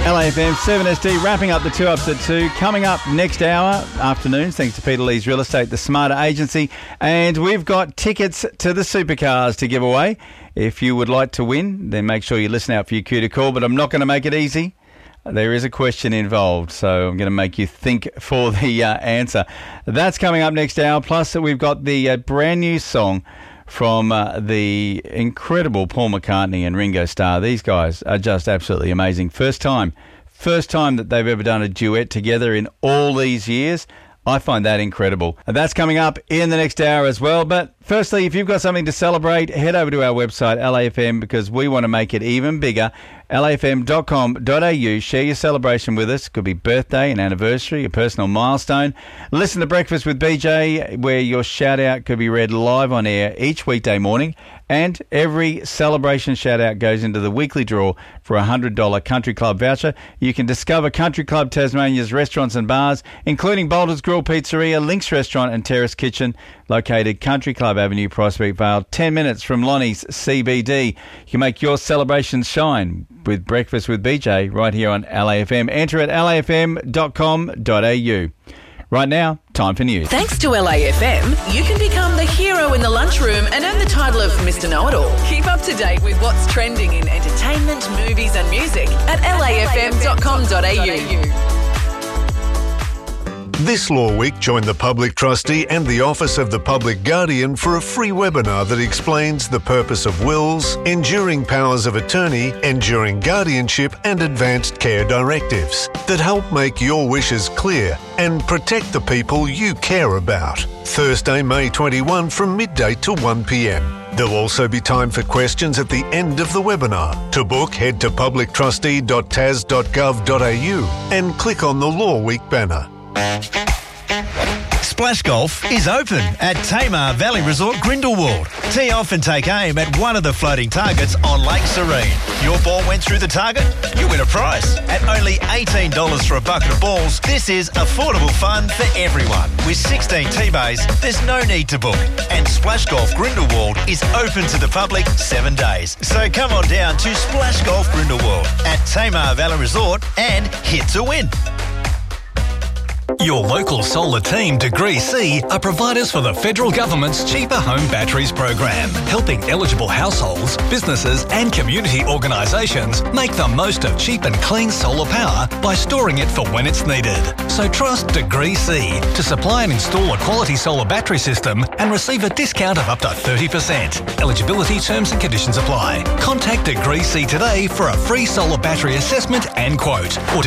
LAFM 7SD wrapping up the 2 Ups at 2. Coming up next hour, afternoons, thanks to Peter Lee's Real Estate, the Smarter Agency. And we've got tickets to the Supercars to give away. If you would like to win, then make sure you listen out for your cue to call. But I'm not going to make it easy. There is a question involved, so I'm going to make you think for the answer. That's coming up next hour. Plus, we've got the brand new song from the incredible Paul McCartney and Ringo Starr. These guys are just absolutely amazing. First time that they've ever done a duet together in all these years. I find that incredible. And that's coming up in the next hour as well. But firstly, if you've got something to celebrate, head over to our website, LAFM, because we want to make it even bigger. LAFM.com.au. Share your celebration with us. Could be birthday, an anniversary, a personal milestone. Listen to Breakfast with BJ, where your shout out could be read live on air each weekday morning. And every celebration shout out goes into the weekly draw for a $100 Country Club voucher. You can discover Country Club Tasmania's restaurants and bars, including Boulder's Grill Pizzeria, Link's Restaurant and Terrace Kitchen, located Country Club Avenue, Prospect Vale, 10 minutes from Lonnie's CBD. You can make your celebrations shine with Breakfast with BJ right here on LAFM. Enter at lafm.com.au. Right now, time for news. Thanks to LAFM, you can become the hero in the lunchroom and earn the title of Mr. Know-It-All. Keep up to date with what's trending in entertainment, movies and music at lafm.com.au. This Law Week, join the Public Trustee and the Office of the Public Guardian for a free webinar that explains the purpose of wills, enduring powers of attorney, enduring guardianship and advanced care directives that help make your wishes clear and protect the people you care about. Thursday, May 21 from midday to 1 p.m. There'll also be time for questions at the end of the webinar. To book, head to publictrustee.tas.gov.au and click on the Law Week banner. Splash Golf is open at Tamar Valley Resort, Grindelwald. Tee off and take aim at one of the floating targets on Lake Serene. Your ball went through the target, you win a prize. At only $18 for a bucket of balls, this is affordable fun for everyone. With 16 tee bays, there's no need to book. And Splash Golf Grindelwald is open to the public 7 days. So come on down to Splash Golf Grindelwald at Tamar Valley Resort and hit to win. Your local solar team, Degree C, are providers for the federal government's Cheaper Home Batteries program, helping eligible households, businesses and community organisations make the most of cheap and clean solar power by storing it for when it's needed. So trust Degree C to supply and install a quality solar battery system and receive a discount of up to 30%. Eligibility terms and conditions apply. Contact Degree C today for a free solar battery assessment and quote, or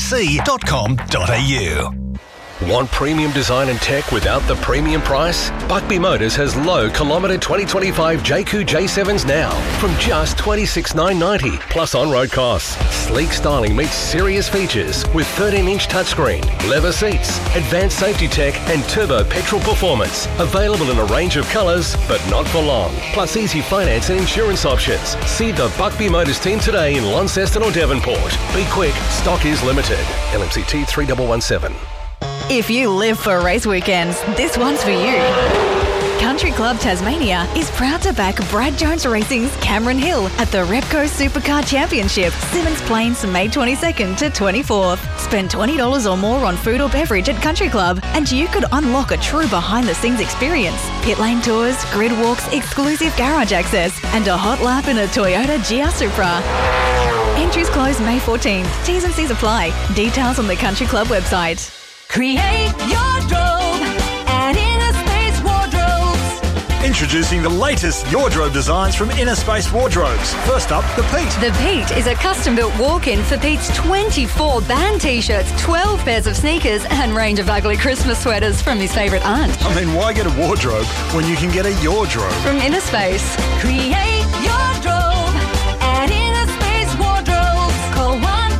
degreec.com.au. Want premium design and tech without the premium price? Buckby Motors has low kilometre 2025 JQ J7s now from just $26,990 plus on-road costs. Sleek styling meets serious features with 13-inch touchscreen, leather seats, advanced safety tech and turbo petrol performance. Available in a range of colours, but not for long. Plus easy finance and insurance options. See the Buckby Motors team today in Launceston or Devonport. Be quick, stock is limited. LMCT 3117. If you live for race weekends, this one's for you. Country Club Tasmania is proud to back Brad Jones Racing's Cameron Hill at the Repco Supercar Championship, Symmons Plains, May 22nd to 24th. Spend $20 or more on food or beverage at Country Club and you could unlock a true behind-the-scenes experience. Pit lane tours, grid walks, exclusive garage access and a hot lap in a Toyota GR Supra. Entries close May 14th. T's and C's apply. Details on the Country Club website. Create your drobe at Inner Space Wardrobes. Introducing the latest wardrobe designs from Inner Space Wardrobes. First up, the Pete. The Pete is a custom-built walk-in for Pete's 24 band T-shirts, 12 pairs of sneakers and range of ugly Christmas sweaters from his favourite aunt. I mean, why get a wardrobe when you can get a Yordrobe? From Inner Space. Create your drobe at Inner Space Wardrobes. Call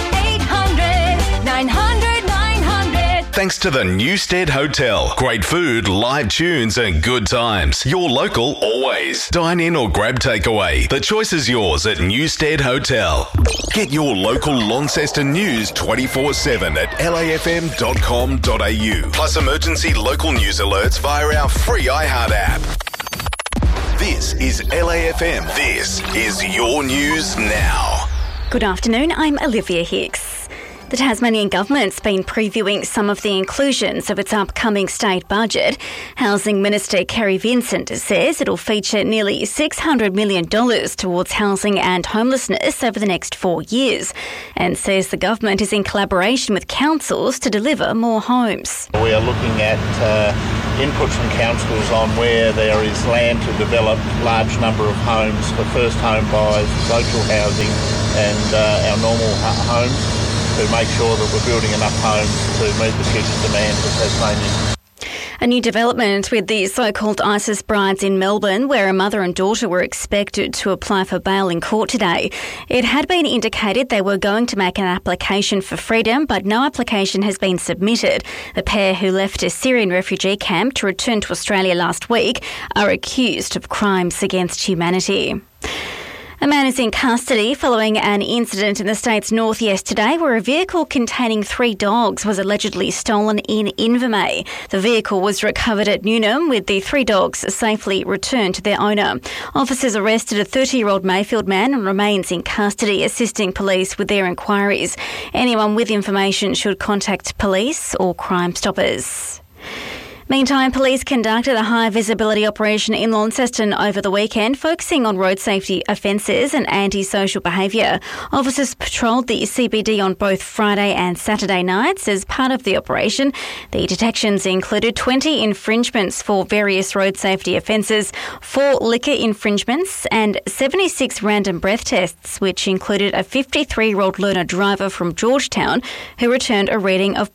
1-800-900-900. Thanks to the Newstead Hotel. Great food, live tunes and good times. Your local always. Dine in or grab takeaway. The choice is yours at Newstead Hotel. Get your local Launceston news 24/7 at lafm.com.au. Plus emergency local news alerts via our free iHeart app. This is LAFM. This is your news now. Good afternoon, I'm Olivia Hicks. The Tasmanian government's been previewing some of the inclusions of its upcoming state budget. Housing Minister Kerry Vincent says it'll feature nearly $600 million towards housing and homelessness over the next 4 years, and says the government is in collaboration with councils to deliver more homes. We are looking at input from councils on where there is land to develop large number of homes for first home buyers, social housing and our normal homes, to make sure that we're building enough homes to meet the future demand for Tasmania. A new development with the so-called ISIS brides in Melbourne, where a mother and daughter were expected to apply for bail in court today. It had been indicated they were going to make an application for freedom, but no application has been submitted. The pair, who left a Syrian refugee camp to return to Australia last week, are accused of crimes against humanity. A man is in custody following an incident in the state's north yesterday where a vehicle containing 3 dogs was allegedly stolen in Invermay. The vehicle was recovered at Newnham with the 3 dogs safely returned to their owner. Officers arrested a 30-year-old Mayfield man and remains in custody, assisting police with their inquiries. Anyone with information should contact police or Crime Stoppers. Meantime, police conducted a high-visibility operation in Launceston over the weekend, focusing on road safety offences and antisocial behaviour. Officers patrolled the CBD on both Friday and Saturday nights. As part of the operation, the detections included 20 infringements for various road safety offences, 4 liquor infringements and 76 random breath tests, which included a 53-year-old learner driver from Georgetown who returned a reading of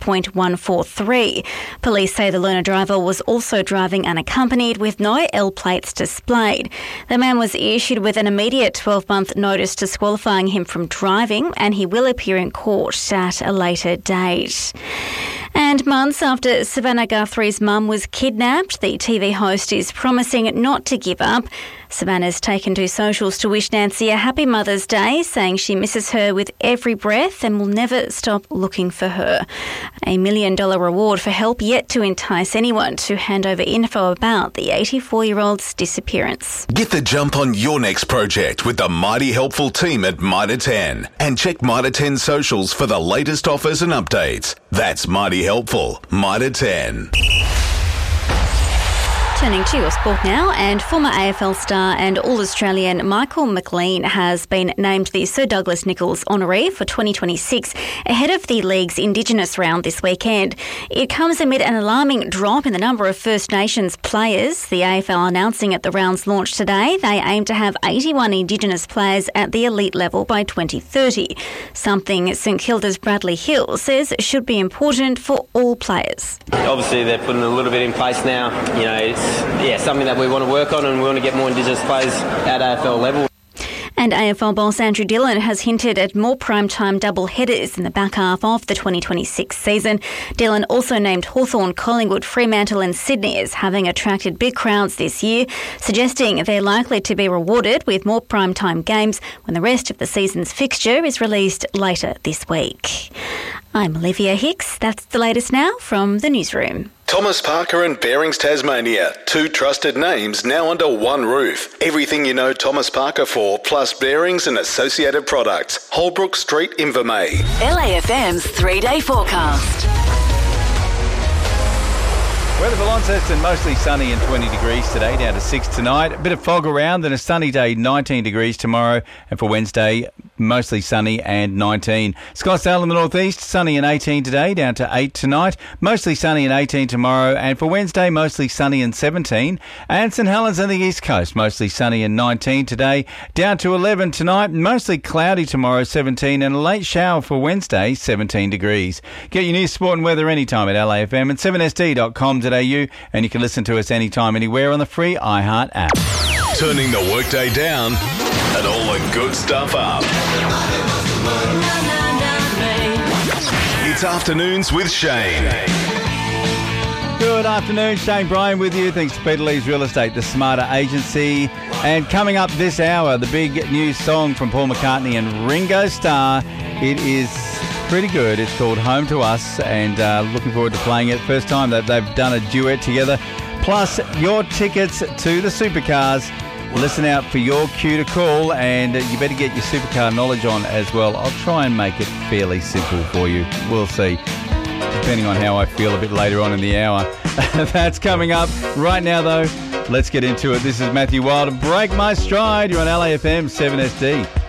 .143. Police say the learner driver was also driving unaccompanied with no L plates displayed. The man was issued with an immediate 12-month notice disqualifying him from driving, and he will appear in court at a later date. And months after Savannah Guthrie's mum was kidnapped, the TV host is promising not to give up. Savannah's taken to socials to wish Nancy a happy Mother's Day, saying she misses her with every breath and will never stop looking for her. $1 million reward for help yet to entice anyone to hand over info about the 84-year-old's disappearance. Get the jump on your next project with the mighty helpful team at Mitre 10. And check Mitre 10 socials for the latest offers and updates. That's mighty helpful. Mitre 10. Turning to your sport now, and former AFL star and All-Australian Michael McLean has been named the Sir Douglas Nicholls honoree for 2026 ahead of the league's Indigenous round this weekend. It comes amid an alarming drop in the number of First Nations players. The AFL announcing at the round's launch today they aim to have 81 Indigenous players at the elite level by 2030, something St Kilda's Bradley Hill says should be important for all players. Obviously they're putting a little bit in place now. You know, it's something that we want to work on, and we want to get more Indigenous players at AFL level. And AFL boss Andrew Dillon has hinted at more primetime double-headers in the back half of the 2026 season. Dillon also named Hawthorn, Collingwood, Fremantle and Sydney as having attracted big crowds this year, suggesting they're likely to be rewarded with more primetime games when the rest of the season's fixture is released later this week. I'm Olivia Hicks. That's the latest now from the newsroom. Thomas Parker and Bearings Tasmania, 2 trusted names now under one roof. Everything you know Thomas Parker for, plus bearings and associated products. Holbrook Street, Invermay. LAFM's 3-day forecast. Weather for Launceston, mostly sunny and 20 degrees today, down to 6 tonight. A bit of fog around, then a sunny day, 19 degrees tomorrow. And for Wednesday, mostly sunny and 19. Scottsdale in the northeast, sunny and 18 today, down to 8 tonight. Mostly sunny and 18 tomorrow. And for Wednesday, mostly sunny and 17. And St Helens on the east coast, mostly sunny and 19 today, down to 11 tonight. Mostly cloudy tomorrow, 17. And a late shower for Wednesday, 17 degrees. Get your news, sport and weather anytime at LAFM and 7sd.com.au. And you can listen to us anytime, anywhere on the free iHeart app. Turning the workday down and all the good stuff up. It's Afternoons with Shane. Good afternoon, Shane Bryan with you. Thanks to Peter Lee's Real Estate, the Smarter Agency. And coming up this hour, the big new song from Paul McCartney and Ringo Starr. It is pretty good. It's called Home to Us, and looking forward to playing it. First time that they've done a duet together. Plus, your tickets to the Supercars Listen out for your cue to call, and you better get your supercar knowledge on as well. I'll try and make it fairly simple for you. We'll see, depending on how I feel a bit later on in the hour. That's coming up. Right now, though, let's get into it. This is Matthew Wilde. Break My Stride. You're on LAFM 7SD.